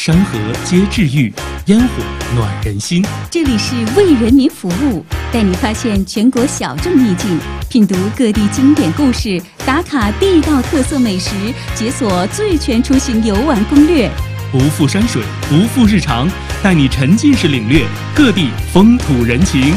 山河皆治愈，烟火暖人心。 这里是为人民服务，带你发现全国小众秘境，品读各地经典故事，打卡地道特色美食，解锁最全出行游玩攻略。 不负山水，不负日常，带你沉浸式领略各地风土人情。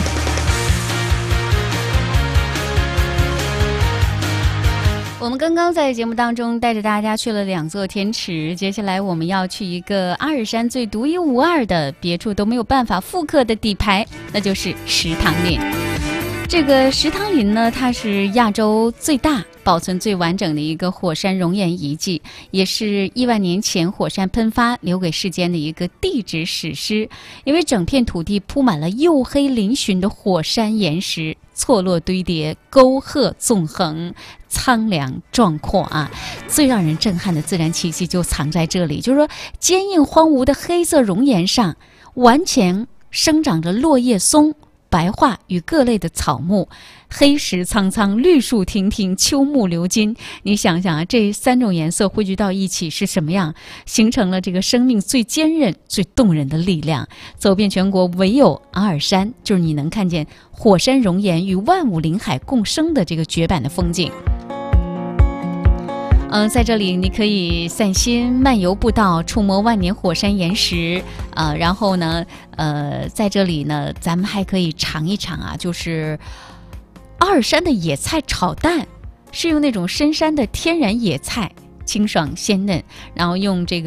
我们刚刚在节目当中带着大家去了2座天池，接下来我们要去一个阿尔山最独一无二的，别处都没有办法复刻的底牌，那就是石塘林。这个石塘林呢，它是亚洲最大、保存最完整的一个火山熔岩遗迹，也是1万年前火山喷发留给世间的一个地质史诗。因为整片土地铺满了黝黑嶙峋的火山岩石，错落堆叠，沟壑纵横，苍凉壮阔啊！最让人震撼的自然气息就藏在这里，就是说坚硬荒芜的黑色熔岩上，完全生长着落叶松、白桦与各类的草木，黑石苍苍，绿树亭亭，秋木流金。你想想啊，这3种颜色汇聚到一起是什么样？形成了这个生命最坚韧、最动人的力量。走遍全国，唯有阿尔山，就是你能看见火山熔岩与万物林海共生的这个绝版的风景。在这里你可以散心、漫游步道，触摸万年火山岩石然后呢在这里呢咱们还可以尝一尝啊，就是阿尔山的野菜炒蛋，是用那种深山的天然野菜，清爽鲜嫩，然后用这个